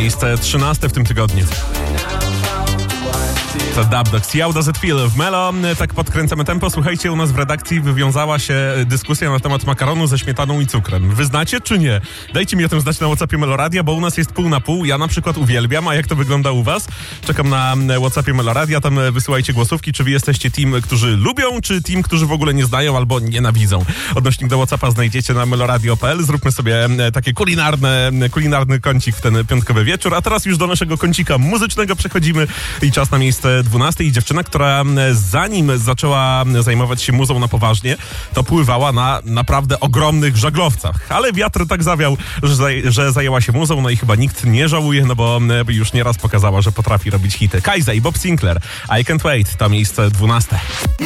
miejsce 13 w tym tygodniu. To Dub Dogs. How does it feel? W Melo tak podkręcamy tempo. Słuchajcie, u nas w redakcji wywiązała się dyskusja na temat makaronu ze śmietaną i cukrem. Wy znacie czy nie? Dajcie mi o tym znać na WhatsAppie Meloradia, bo u nas jest pół na pół. Ja na przykład uwielbiam, a jak to wygląda u was? Czekam na WhatsAppie Meloradia, tam wysyłajcie głosówki, czy wy jesteście team, którzy lubią, czy team, którzy w ogóle nie znają albo nienawidzą. Odnośnik do WhatsAppa znajdziecie na meloradio.pl. Zróbmy sobie takie kulinarny kącik w ten piątkowy wieczór. A teraz już do naszego kącika muzycznego przechodzimy i czas na miejsce 12. I dziewczyna, która zanim zaczęła zajmować się muzą na poważnie, to pływała na naprawdę ogromnych żaglowcach. Ale wiatr tak zawiał, że zajęła się muzą, no i chyba nikt nie żałuje, no bo już nieraz pokazała, że potrafi robić hity. Kajza i Bob Sinclair, I Can't Wait, to miejsce 12.